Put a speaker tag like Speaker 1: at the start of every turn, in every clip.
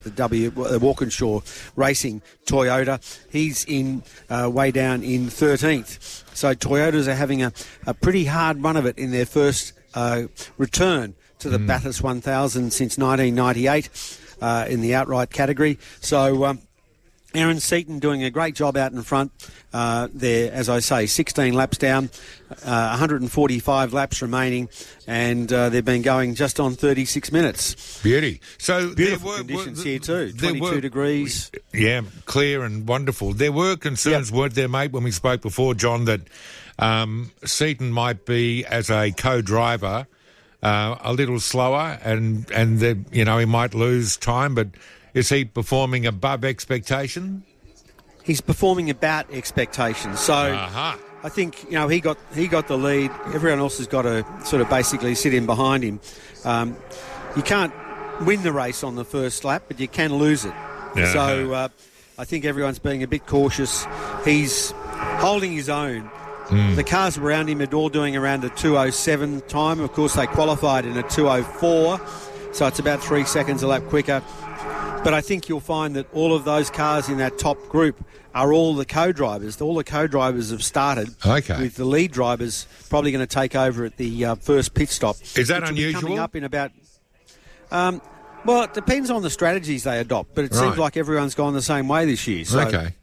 Speaker 1: the Walkinshaw Racing Toyota. He's in way down in 13th. So Toyotas are having a pretty hard run of it in their first return to the Bathurst 1000 since 1998 in the outright category. So Aaron Seaton doing a great job out in front there, as I say, 16 laps down, 145 laps remaining, and they've been going just on 36 minutes.
Speaker 2: Beauty. So
Speaker 1: beautiful conditions here too, 22 degrees.
Speaker 2: Yeah, clear and wonderful. There were concerns, weren't there, mate, when we spoke before, John, that Seaton might be, as a co-driver, a little slower and he might lose time, but is he performing above expectation?
Speaker 1: He's performing about expectation. So I think, he got the lead. Everyone else has got to sort of basically sit in behind him. You can't win the race on the first lap, but you can lose it. Yeah. So I think everyone's being a bit cautious. He's holding his own. The cars around him are all doing around a 2:07 time. Of course, they qualified in a 2:04, so it's about 3 seconds a lap quicker. But I think you'll find that all of those cars in that top group are all the co-drivers. All the co-drivers have started, with the lead drivers probably going to take over at the first pit stop.
Speaker 2: Is that unusual?
Speaker 1: Coming up in about... well, it depends on the strategies they adopt, but it seems like everyone's gone the same way this year. So,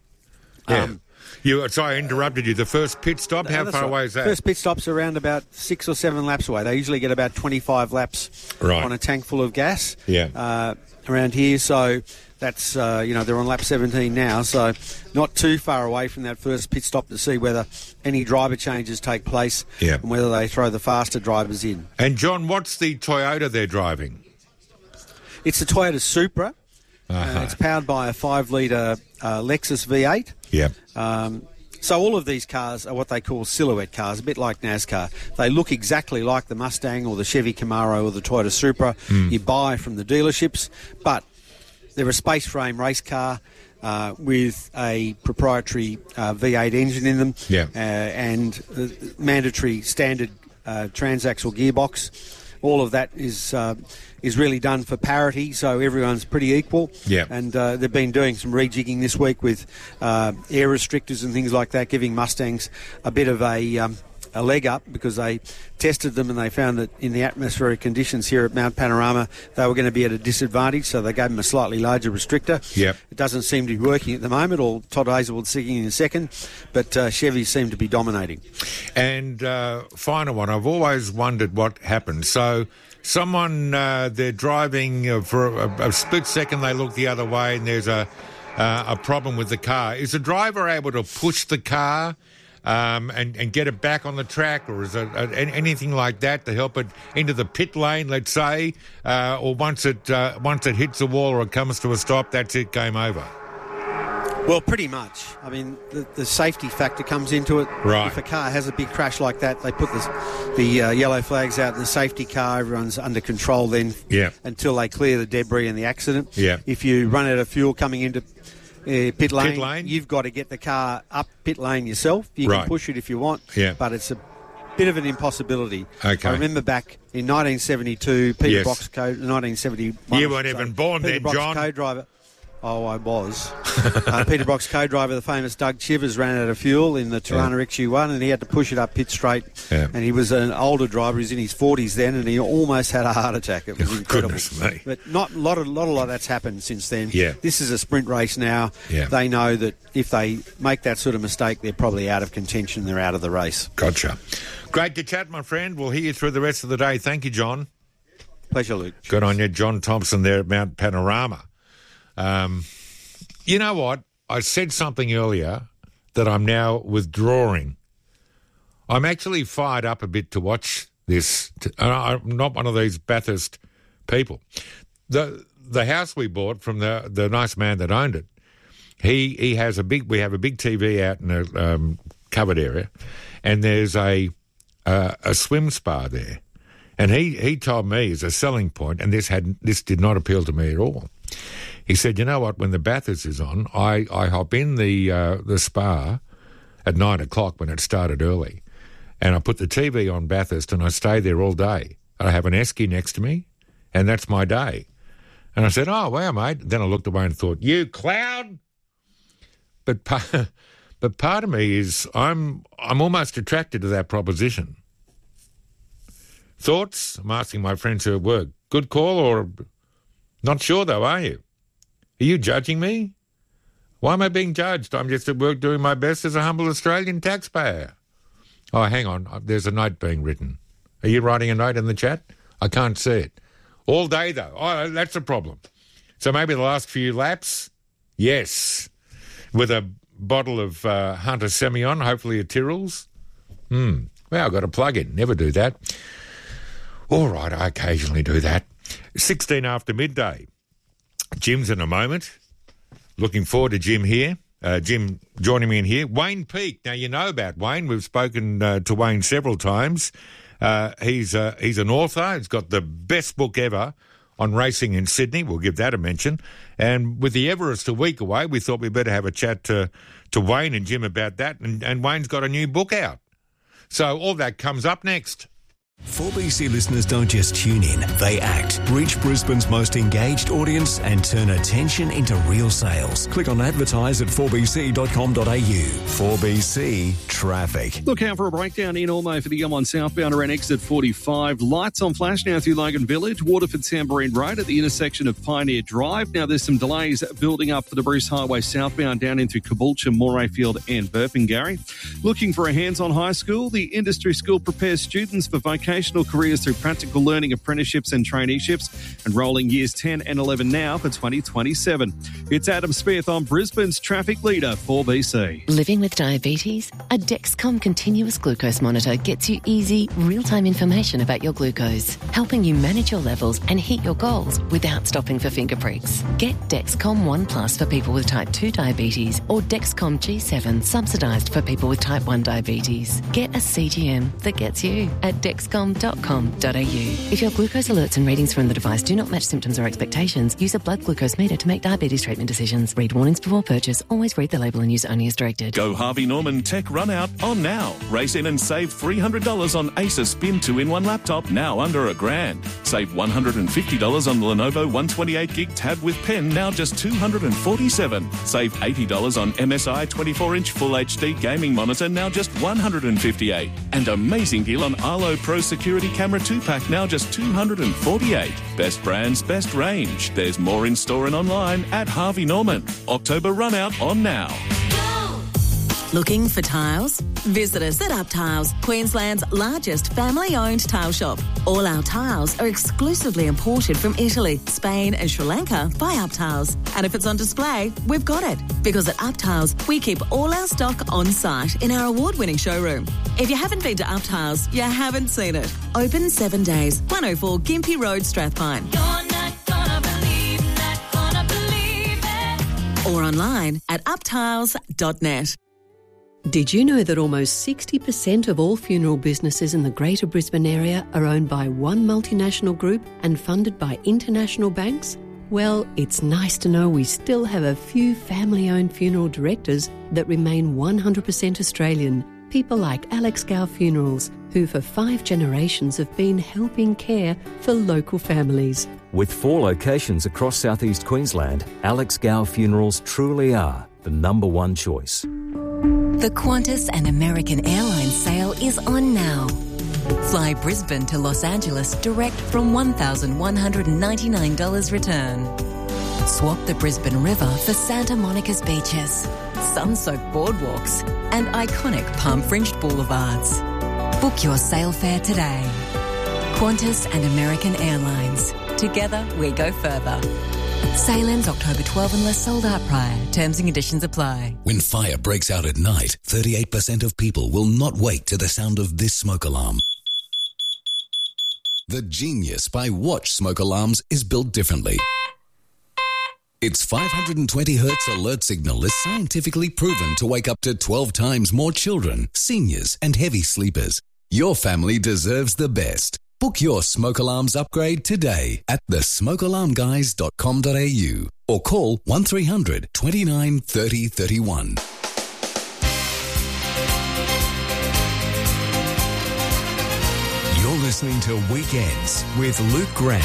Speaker 2: Sorry, I interrupted you. The first pit stop, how far away is that?
Speaker 1: First pit stop's around about 6 or 7 laps away. They usually get about 25 laps on a tank full of gas around here. So that's, they're on lap 17 now, so not too far away from that first pit stop to see whether any driver changes take place and whether they throw the faster drivers in.
Speaker 2: And, John, what's the Toyota they're driving?
Speaker 1: It's a Toyota Supra. It's powered by a 5-litre Lexus V8.
Speaker 2: Yeah.
Speaker 1: So all of these cars are what they call silhouette cars, a bit like NASCAR. They look exactly like the Mustang or the Chevy Camaro or the Toyota Supra you buy from the dealerships, but they're a space frame race car with a proprietary V8 engine in them and mandatory standard transaxle gearbox. All of that is really done for parity, so everyone's pretty equal.
Speaker 2: Yeah.
Speaker 1: And they've been doing some rejigging this week with air restrictors and things like that, giving Mustangs a bit of a leg up because they tested them and they found that in the atmospheric conditions here at Mount Panorama, they were going to be at a disadvantage, so they gave them a slightly larger restrictor.
Speaker 2: Yep.
Speaker 1: It doesn't seem to be working at the moment, or Todd Hazelwood's sitting in second, but Chevy seem to be dominating.
Speaker 2: And final one, I've always wondered what happened. So someone, they're driving for a split second, they look the other way and there's a problem with the car. Is the driver able to push the car and get it back on the track, or is it anything like that to help it into the pit lane, let's say, or once it hits a wall or it comes to a stop, that's it, game over?
Speaker 1: Well, pretty much. I mean, the safety factor comes into it.
Speaker 2: Right.
Speaker 1: If a car has a big crash like that, they put the yellow flags out in the safety car. Everyone's under control then until they clear the debris and the accident.
Speaker 2: Yeah.
Speaker 1: If you run out of fuel coming into pit lane, you've got to get the car up pit lane yourself. You can push it if you want, but it's a bit of an impossibility.
Speaker 2: Okay.
Speaker 1: I remember back in 1972, Peter Brock's 1971.
Speaker 2: You weren't even born then, John.
Speaker 1: Peter Brock's co-driver. Oh, I was. Peter Brock's co-driver, the famous Doug Chivers, ran out of fuel in the Tirana XU1 and he had to push it up pit straight. Yeah. And he was an older driver. He was in his 40s then and he almost had a heart attack. It was incredible.
Speaker 2: Goodness me.
Speaker 1: But not a lot of that's happened since then.
Speaker 2: Yeah.
Speaker 1: This is a sprint race now.
Speaker 2: Yeah.
Speaker 1: They know that if they make that sort of mistake, they're probably out of contention. They're out of the race.
Speaker 2: Gotcha. Great to chat, my friend. We'll hear you through the rest of the day. Thank you, John.
Speaker 1: Pleasure, Luke.
Speaker 2: Good on you. John Thompson there at Mount Panorama. You know what? I said something earlier that I'm now withdrawing. I'm actually fired up a bit to watch this. I'm not one of these Bathurst people. The house we bought from the nice man that owned it, we have a big TV out in a covered area, and there's a swim spa there. And he told me as a selling point, and this did not appeal to me at all. He said, you know what, when the Bathurst is on, I hop in the spa at 9 o'clock when it started early, and I put the TV on Bathurst and I stay there all day. I have an esky next to me, and that's my day. And I said, oh, wow, mate. Then I looked away and thought, you clown. But part of me is I'm almost attracted to that proposition. Thoughts? I'm asking my friends who at work. Good call or not sure though, are you? Are you judging me? Why am I being judged? I'm just at work doing my best as a humble Australian taxpayer. Oh, hang on. There's a note being written. Are you writing a note in the chat? I can't see it. All day, though. Oh, that's a problem. So maybe the last few laps? Yes. With a bottle of Hunter Semillon, hopefully a Tyrrell's. Well, I've got a plug-in. Never do that. All right, I occasionally do that. 16 after midday. Jim's in a moment. Looking forward to Jim here. Jim joining me in here. Wayne Peake. Now, you know about Wayne. We've spoken to Wayne several times. He's an author. He's got the best book ever on racing in Sydney. We'll give that a mention. And with the Everest a week away, we thought we'd better have a chat to Wayne and Jim about that. And Wayne's got a new book out. So all that comes up next.
Speaker 3: 4BC listeners don't just tune in, they act. Reach Brisbane's most engaged audience and turn attention into real sales. Click on advertise at 4bc.com.au. 4BC Traffic.
Speaker 4: Look out for a breakdown in Ormeau for the M1 southbound around exit 45. Lights on flash now through Logan Village, Waterford Tambourine Road at the intersection of Pioneer Drive. Now there's some delays building up for the Bruce Highway southbound down into Caboolture, Morayfield and Burpengary. Looking for a hands-on high school? The industry school prepares students for vocational careers through practical learning apprenticeships and traineeships, enrolling years 10 and 11 now for 2027. It's Adam Smith on Brisbane's traffic leader, 4BC.
Speaker 5: Living with diabetes? A Dexcom continuous glucose monitor gets you easy, real-time information about your glucose, helping you manage your levels and hit your goals without stopping for finger pricks. Get Dexcom One Plus for people with type 2 diabetes or Dexcom G7 subsidised for people with type 1 diabetes. Get a CGM that gets you at Dexcom.com.au. If your glucose alerts and readings from the device do not match symptoms or expectations, use a blood glucose meter to make diabetes treatment decisions. Read warnings before purchase. Always read the label and use only as directed.
Speaker 6: Go Harvey Norman Tech Run Out on now. Race in and save $300 on Acer Spin 2-in-1 laptop, now under $1,000. Save $150 on the Lenovo 128GB tab with pen, now just $247. Save $80 on MSI 24-inch Full HD gaming monitor, now just $158. And amazing deal on Arlo Pro Security Camera 2-pack, now just $248. Best brands, best range. There's more in store and online at Harvey Norman. October run out on now.
Speaker 7: Looking for tiles? Visit us at Up Tiles, Queensland's largest family-owned tile shop. All our tiles are exclusively imported from Italy, Spain and Sri Lanka by Up Tiles. And if it's on display, we've got it. Because at Up Tiles, we keep all our stock on site in our award-winning showroom. If you haven't been to Up Tiles, you haven't seen it. Open 7 days, 104 Gympie Road, Strathpine.
Speaker 8: You're not gonna believe it.
Speaker 7: Or online at uptiles.net.
Speaker 9: Did you know that almost 60% of all funeral businesses in the Greater Brisbane area are owned by one multinational group and funded by international banks? Well, it's nice to know we still have a few family-owned funeral directors that remain 100% Australian. People like Alex Gow Funerals, who for 5 generations have been helping care for local families.
Speaker 10: With 4 locations across southeast Queensland, Alex Gow Funerals truly are the #1 choice.
Speaker 5: The Qantas and American Airlines sale is on now. Fly Brisbane to Los Angeles direct from $1,199 return. Swap the Brisbane River for Santa Monica's beaches, sun-soaked boardwalks and iconic palm-fringed boulevards. Book your sail fare today. Qantas and American Airlines. Together we go further. Sale ends October 12 unless sold out prior. Terms and conditions apply.
Speaker 11: When fire breaks out at night, 38% of people will not wake to the sound of this smoke alarm. The Genius by Watch smoke alarms is built differently. Its 520 Hz alert signal is scientifically proven to wake up to 12 times more children, seniors and heavy sleepers. Your family deserves the best. Book your smoke alarms upgrade today at thesmokealarmguys.com.au or call 1300 29 30 31.
Speaker 3: You're listening to Weekends with Luke Grant.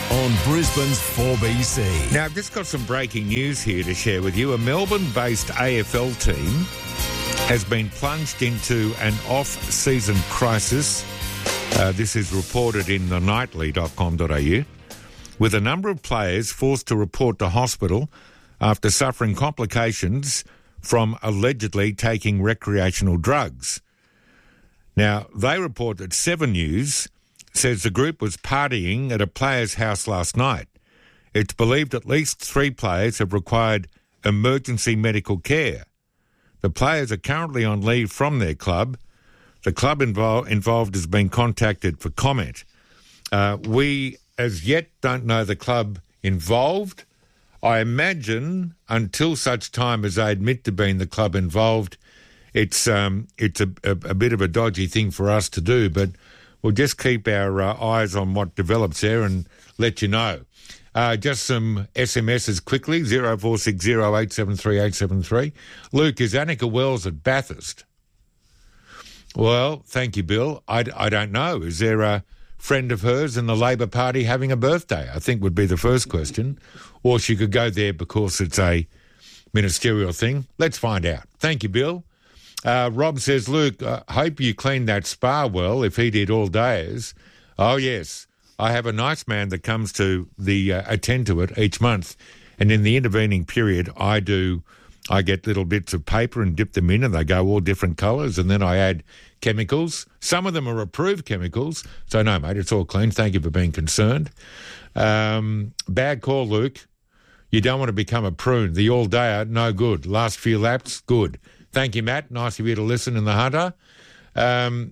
Speaker 3: on Brisbane's 4BC.
Speaker 2: Now, I've just got some breaking news here to share with you. A Melbourne-based AFL team has been plunged into an off-season crisis. This is reported in thenightly.com.au, with a number of players forced to report to hospital after suffering complications from allegedly taking recreational drugs. Now, they report that 7 News says the group was partying at a player's house last night. It's believed at least 3 players have required emergency medical care. The players are currently on leave from their club. The club involved has been contacted for comment. We, as yet, don't know the club involved. I imagine until such time as they admit to being the club involved, it's a bit of a dodgy thing for us to do, but we'll just keep our eyes on what develops there and let you know. Just some SMSs quickly, 0460873873. Luke, is Annika Wells at Bathurst? Well, thank you, Bill. I don't know. Is there a friend of hers in the Labor Party having a birthday? I think would be the first question. Or she could go there because it's a ministerial thing. Let's find out. Thank you, Bill. Rob says, Luke, hope you cleaned that spa well if he did all days. Oh, yes. I have a nice man that comes to attend to it each month. And in the intervening period, I get little bits of paper and dip them in, and they go all different colours, and then I add chemicals. Some of them are approved chemicals. So, no, mate, it's all clean. Thank you for being concerned. Bad call, Luke. You don't want to become a prune. The all-dayer, no good. Last few laps, good. Thank you, Matt. Nice of you to listen in the Hunter. And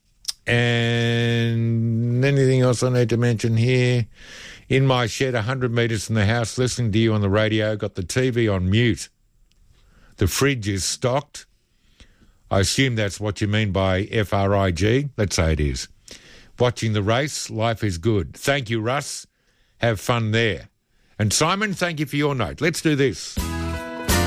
Speaker 2: anything else I need to mention here? In my shed, 100 metres from the house, listening to you on the radio, got the TV on mute. The fridge is stocked. I assume that's what you mean by FRIG. Let's say it is. Watching the race, life is good. Thank you, Russ. Have fun there. And Simon, thank you for your note. Let's do this.